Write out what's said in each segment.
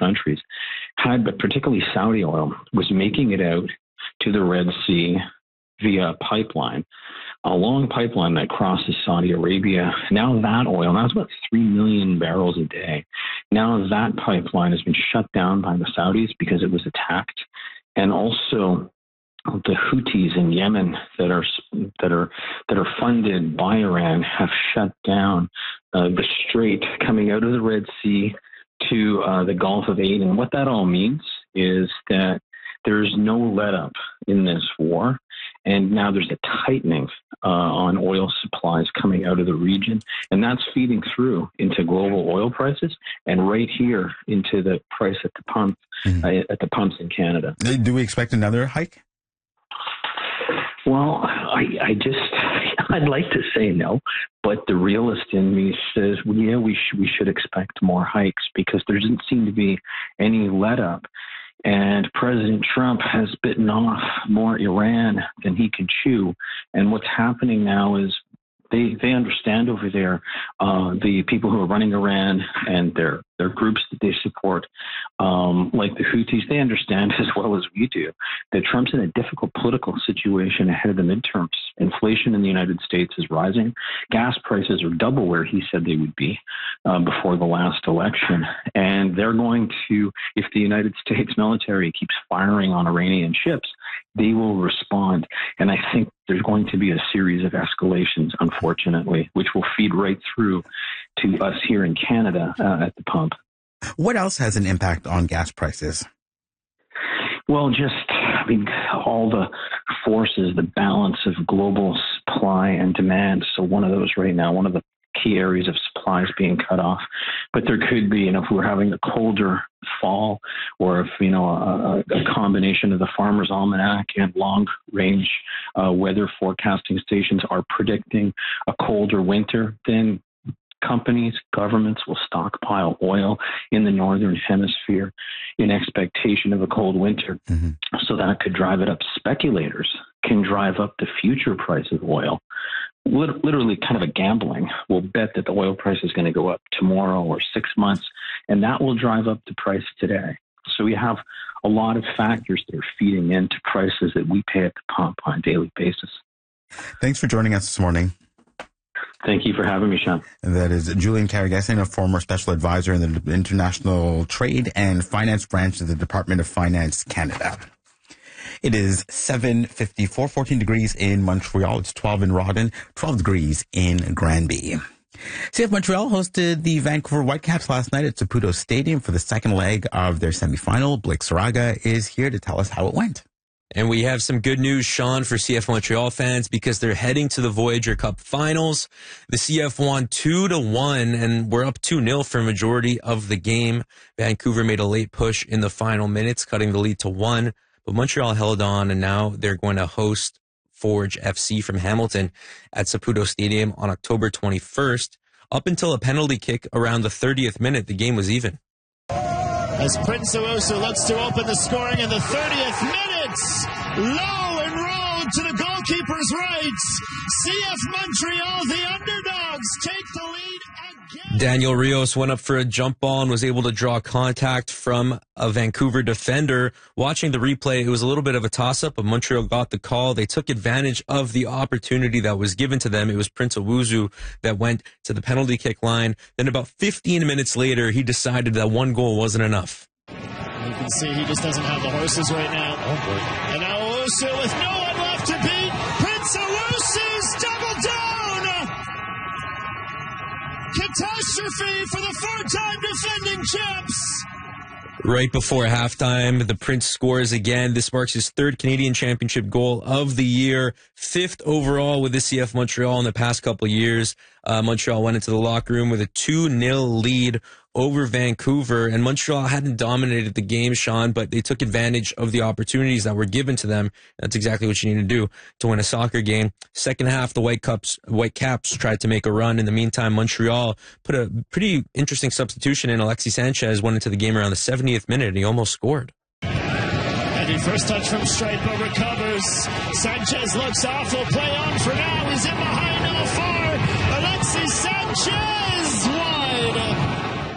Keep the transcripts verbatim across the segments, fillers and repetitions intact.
countries had, but particularly Saudi oil, was making it out to the Red Sea via pipeline, a long pipeline that crosses Saudi Arabia. Now that oil, now it's about three million barrels a day. Now that pipeline has been shut down by the Saudis because it was attacked. And also the Houthis in Yemen that are that are that are funded by Iran have shut down uh, the strait coming out of the Red Sea to uh, the Gulf of Aden. What that all means is that there's no let up in this war, and now there's a tightening uh, on oil supplies coming out of the region, and that's feeding through into global oil prices and right here into the price at the pump mm-hmm. uh, at the pumps in Canada. Do we expect another hike? Well, I, I just, I'd like to say no, but the realist in me says, well, yeah, we, sh- we should expect more hikes because there doesn't seem to be any let up. And President Trump has bitten off more Iran than he can chew. And what's happening now is they they understand over there, uh, the people who are running Iran and their their groups that they support, um, like the Houthis, they understand as well as we do that Trump's in a difficult political situation ahead of the midterms. Inflation in the United States is rising. Gas prices are double where he said they would be uh, before the last election. And they're going to, if the United States military keeps firing on Iranian ships, they will respond. And I think there's going to be a series of escalations, unfortunately, which will feed right through to us here in Canada uh, at the pump. What else has an impact on gas prices? Well, just, I mean, all the forces, the balance of global supply and demand. So one of those right now, one of the key areas of supply is being cut off. But there could be, you know, if we're having a colder fall, or if, you know, a, a combination of the Farmer's Almanac and long-range uh, weather forecasting stations are predicting a colder winter, then companies, governments will stockpile oil in the northern hemisphere in expectation of a cold winter. Mm-hmm. So that could drive it up. Speculators can drive up the future price of oil. Literally kind of a gambling. We'll bet that the oil price is going to go up tomorrow or six months, and that will drive up the price today. So we have a lot of factors that are feeding into prices that we pay at the pump on a daily basis. Thanks for joining us this morning. Thank you for having me, Sean. That is Julian Karagesian, a former special advisor in the International Trade and Finance Branch of the Department of Finance Canada. It is seven fifty-four, fourteen degrees in Montreal. It's twelve in Rawdon, twelve degrees in Granby. C F Montreal hosted the Vancouver Whitecaps last night at Saputo Stadium for the second leg of their semifinal. Blake Saraga is here to tell us how it went. And we have some good news, Sean, for C F Montreal fans because they're heading to the Voyager Cup finals. The C F won two to one, and we're up two nil for a majority of the game. Vancouver made a late push in the final minutes, cutting the lead to one. But Montreal held on, and now they're going to host Forge F C from Hamilton at Saputo Stadium on October twenty-first. Up until a penalty kick around the thirtieth minute, the game was even. As Prince Owusu looks to open the scoring in the thirtieth minute. Low and roll to the goalkeeper's right. C F Montreal, the underdogs, take the lead again. Daniel Rios went up for a jump ball and was able to draw contact from a Vancouver defender. Watching the replay, it was a little bit of a toss-up, but Montreal got the call. They took advantage of the opportunity that was given to them. It was Prince Owusu that went to the penalty kick line. Then about fifteen minutes later, he decided that one goal wasn't enough. You can see he just doesn't have the horses right now. Oh, boy. And now Owusu with no one left to beat. Prince Owusu's double down. Catastrophe for the four-time defending champs. Right before halftime, the Prince scores again. This marks his third Canadian Championship goal of the year, fifth overall with the C F Montreal in the past couple of years. Uh, Montreal went into the locker room with a two nil lead over Vancouver, and Montreal hadn't dominated the game, Sean, but they took advantage of the opportunities that were given to them. That's exactly what you need to do to win a soccer game. Second half, the White Cups, White Caps tried to make a run. In the meantime, Montreal put a pretty interesting substitution in. Alexis Sanchez went into the game around the seventieth minute, and he almost scored. And the first touch from Stripe recovers. Sanchez looks off. Will play on for now. He's in behind all far. Alexis Sanchez wide.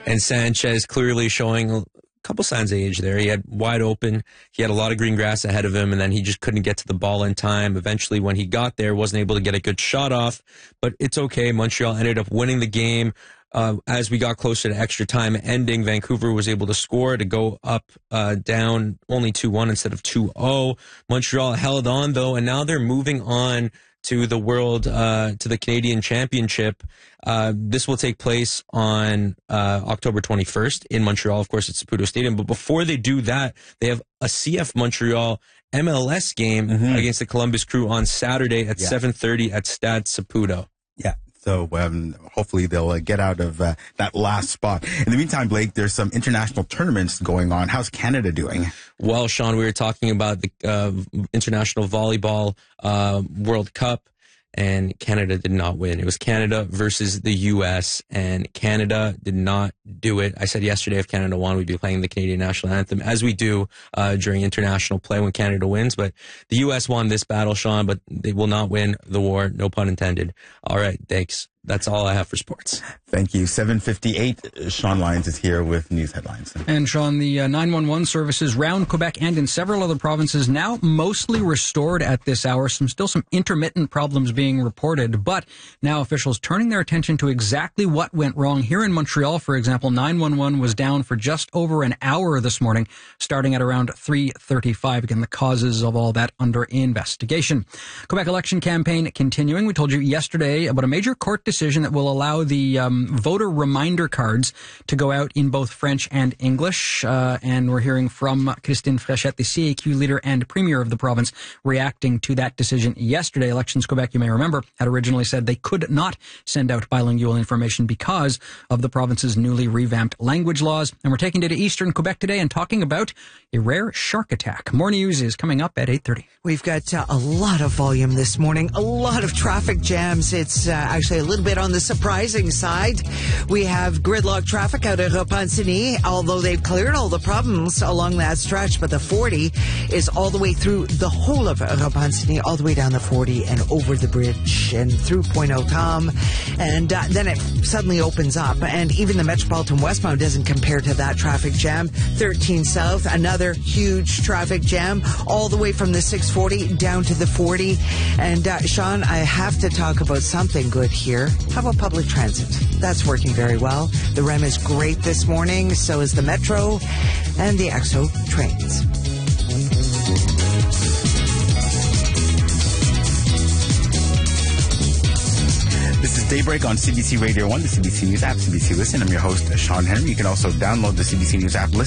And Sanchez clearly showing a couple signs of age there. He had wide open. He had a lot of green grass ahead of him, and then he just couldn't get to the ball in time. Eventually, when he got there, wasn't able to get a good shot off, but it's okay. Montreal ended up winning the game. Uh, as we got closer to extra time ending, Vancouver was able to score to go up, uh, down only two one instead of two oh. Montreal held on though, and now they're moving on to the world, uh, to the Canadian Championship. Uh, this will take place on, uh, October twenty-first in Montreal. Of course, it's Saputo Stadium. But before they do that, they have a C F Montreal M L S game mm-hmm. against the Columbus Crew on Saturday at yeah. seven thirty at Stade Saputo. Yeah. So um, hopefully they'll uh, get out of uh, that last spot. In the meantime, Blake, there's some international tournaments going on. How's Canada doing? Well, Sean, we were talking about the uh, International Volleyball uh, World Cup, and Canada did not win. It was Canada versus the U S, and Canada did not do it. I said yesterday if Canada won, we'd be playing the Canadian national anthem, as we do uh, during international play when Canada wins. But the U S won this battle, Sean, but they will not win the war. No pun intended. All right, thanks. That's all I have for sports. Thank you. seven fifty-eight, Sean Lyons is here with news headlines. And Sean, the uh, nine one one services around Quebec and in several other provinces now mostly restored at this hour. Some still some intermittent problems being reported, but now officials turning their attention to exactly what went wrong. Here in Montreal, for example, nine one one was down for just over an hour this morning, starting at around three thirty-five. Again, the causes of all that under investigation. Quebec election campaign continuing. We told you yesterday about a major court decision decision that will allow the um, voter reminder cards to go out in both French and English. Uh, and we're hearing from Christine Fréchette, the C A Q leader and premier of the province, reacting to that decision yesterday. Elections Quebec, you may remember, had originally said they could not send out bilingual information because of the province's newly revamped language laws. And we're taking you to Eastern Quebec today and talking about a rare shark attack. More news is coming up at eight thirty. We've got uh, a lot of volume this morning, a lot of traffic jams. It's uh, actually a little bit on the surprising side. We have gridlock traffic out at Repentigny, although they've cleared all the problems along that stretch, but the forty is all the way through the whole of Repentigny, all the way down the forty and over the bridge and through Point Autom. And uh, then it suddenly opens up, and even the Metropolitan westbound doesn't compare to that traffic jam. thirteen South, another huge traffic jam, all the way from the six forty down to the forty. And uh, Sean, I have to talk about something good here. How about public transit? That's working very well. The R E M is great this morning, so is the Metro and the X O trains. This is Daybreak on C B C Radio one, the C B C News app, C B C Listen. I'm your host, Sean Henry. You can also download the C B C News app. Listen